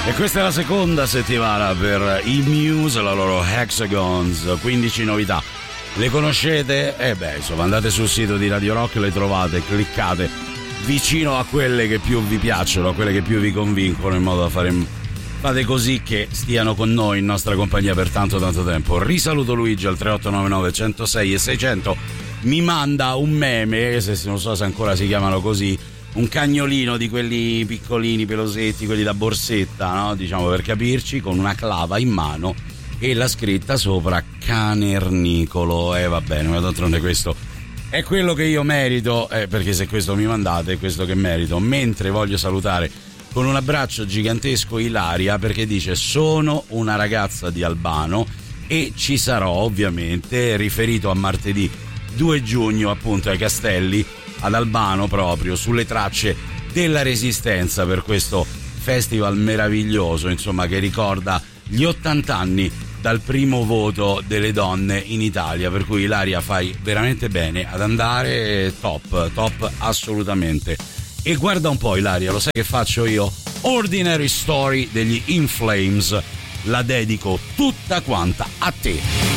E questa è la seconda settimana per i Muse, la loro Hexagons, 15 novità. Le conoscete? Insomma, andate sul sito di Radio Rock, le trovate, cliccate vicino a quelle che più vi piacciono, a quelle che più vi convincono, in modo da fate così che stiano con noi in nostra compagnia per tanto tempo. Risaluto Luigi al 3899 106 e 600. Mi manda un meme, non so se ancora si chiamano così, un cagnolino di quelli piccolini, pelosetti, quelli da borsetta, no? Diciamo, per capirci, con una clava in mano e la scritta sopra Canernicolo. Va bene, ma d'altronde questo è quello che io merito, perché se questo mi mandate è questo che merito. Mentre voglio salutare con un abbraccio gigantesco Ilaria, perché dice: sono una ragazza di Albano e ci sarò, ovviamente, riferito a martedì 2 giugno appunto ai Castelli ad Albano, proprio sulle tracce della Resistenza, per questo festival meraviglioso, insomma, che ricorda gli 80 anni dal primo voto delle donne in Italia. Per cui Ilaria, fai veramente bene ad andare, top assolutamente. E guarda un po', Ilaria, lo sai che faccio io? Ordinary Story degli In Flames, la dedico tutta quanta a te.